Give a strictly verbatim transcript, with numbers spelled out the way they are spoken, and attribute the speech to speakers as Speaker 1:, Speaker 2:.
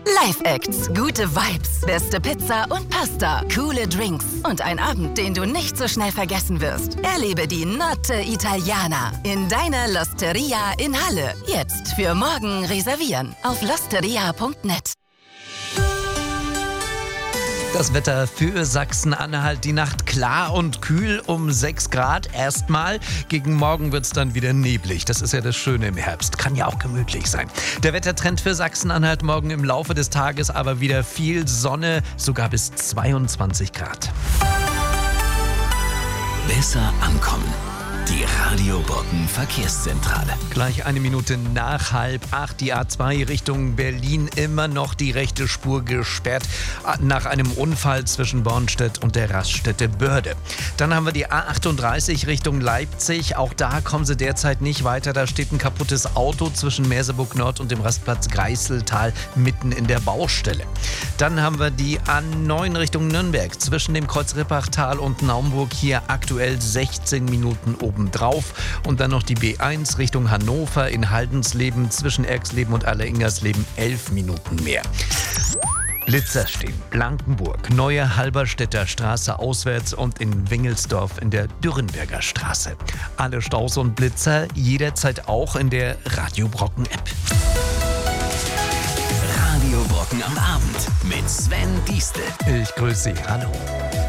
Speaker 1: Live-Acts, gute Vibes, beste Pizza und Pasta, coole Drinks und ein Abend, den du nicht so schnell vergessen wirst. Erlebe die Notte Italiana in deiner L'Osteria in Halle. Jetzt für morgen reservieren auf losteria punkt net.
Speaker 2: Das Wetter für Sachsen-Anhalt. Die Nacht klar und kühl um sechs Grad erstmal. Gegen Morgen wird es dann wieder neblig. Das ist ja das Schöne im Herbst. Kann ja auch gemütlich sein. Der Wettertrend für Sachsen-Anhalt morgen im Laufe des Tages aber wieder viel Sonne, sogar bis zweiundzwanzig Grad.
Speaker 3: Besser ankommen. Die Radio Brocken Verkehrszentrale.
Speaker 2: Gleich eine Minute nach halb acht. Die A zwei Richtung Berlin, immer noch die rechte Spur gesperrt nach einem Unfall zwischen Bornstedt und der Raststätte Börde. Dann haben wir die A achtunddreißig Richtung Leipzig. Auch da kommen sie derzeit nicht weiter. Da steht ein kaputtes Auto zwischen Merseburg Nord und dem Rastplatz Greißeltal mitten in der Baustelle. Dann haben wir die A neun Richtung Nürnberg zwischen dem Kreuz Rippachtal und Naumburg. Hier aktuell sechzehn Minuten oben drauf. Und dann noch die B eins Richtung Hannover in Haldensleben zwischen Erxleben und Alleringersleben elf Minuten mehr. Blitzer stehen. Blankenburg, Neue Halberstädter Straße auswärts und in Wengelsdorf in der Dürrenberger Straße. Alle Staus und Blitzer jederzeit auch in der Radio Brocken App.
Speaker 3: Radio Brocken am Abend mit Sven Diestel.
Speaker 2: Ich grüße Sie. Hallo.